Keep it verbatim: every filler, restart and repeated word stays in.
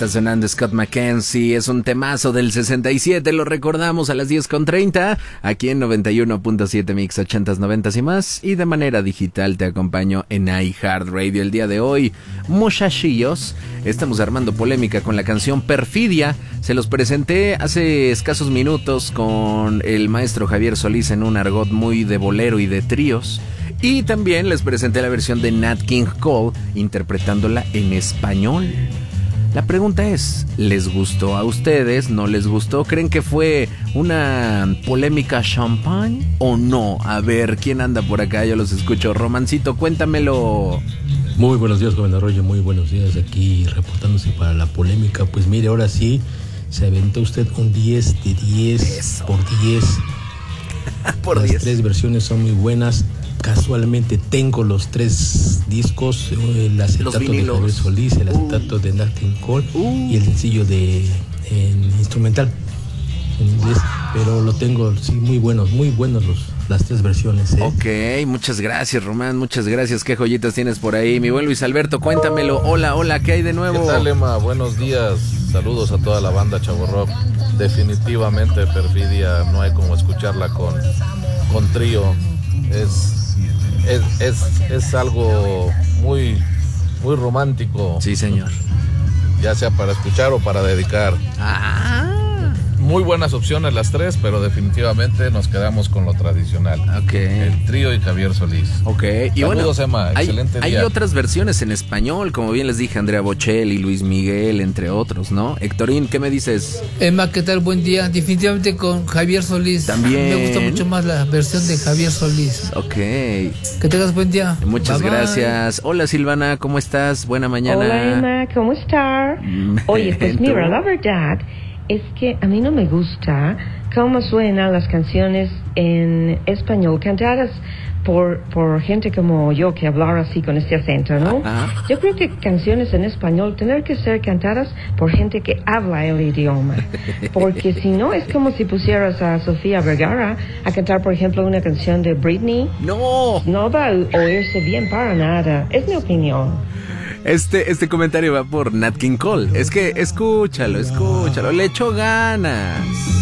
Está sonando Scott McKenzie, es un temazo del sesenta y siete, lo recordamos a las diez con treinta, aquí en noventa y uno punto siete Mix ochentas, noventas y más, y de manera digital te acompaño en iHeartRadio. El día de hoy, muchachillos, estamos armando polémica con la canción Perfidia. Se los presenté hace escasos minutos con el maestro Javier Solís en un argot muy de bolero y de tríos. Y también les presenté la versión de Nat King Cole interpretándola en español. La pregunta es, ¿les gustó a ustedes? ¿No les gustó? ¿Creen que fue una polémica champagne o no? A ver, ¿quién anda por acá? Yo los escucho. Romancito, cuéntamelo. Muy buenos días, joven Arroyo, muy buenos días, aquí reportándose para la polémica. Pues mire, ahora sí, se aventó usted un diez de diez. Eso. Por diez. Por Las diez. tres versiones son muy buenas. Casualmente tengo los tres discos, el acetato de Javier Solís, el acetato uh. de Nat King Cole uh. y el sencillo de en instrumental en inglés, pero lo tengo, sí, muy buenos, muy buenos los, las tres versiones. ¿eh? Ok, muchas gracias, Román, muchas gracias. ¿Qué joyitas tienes por ahí? Mi buen Luis Alberto, cuéntamelo. Hola, hola, ¿qué hay de nuevo? ¿Qué tal, Emma? Buenos días, saludos a toda la banda Chavo Rock. Definitivamente Perfidia, no hay como escucharla con, con trío. Es Es, es, es algo muy, muy romántico. Sí, señor. Ya sea para escuchar o para dedicar. Ah. Muy buenas opciones las tres, pero definitivamente nos quedamos con lo tradicional. Ok. El trío y Javier Solís. Ok. Y saludos, bueno, Emma. Hay, excelente hay día. otras versiones en español, como bien les dije, Andrea Bocelli, Luis Miguel, entre otros, ¿no? Héctorín, ¿qué me dices? Emma, ¿qué tal? Buen día. Definitivamente con Javier Solís. También. Me gusta mucho más la versión de Javier Solís. Ok. Que tengas buen día. Muchas bye, gracias. Bye. Hola, Silvana, ¿cómo estás? Buena mañana. Hola, Emma, ¿cómo estás? Oye, pues mira, la verdad es que a mí no me gusta cómo suenan las canciones en español cantadas por, por gente como yo que hablar así con este acento, ¿no? Ajá. Yo creo que canciones en español tienen que ser cantadas por gente que habla el idioma, porque si no es como si pusieras a Sofía Vergara a cantar, por ejemplo, una canción de Britney. No, no va a oírse bien para nada, es mi opinión. Este, este comentario va por Nat King Cole. Es que escúchalo, escúchalo, le echó ganas.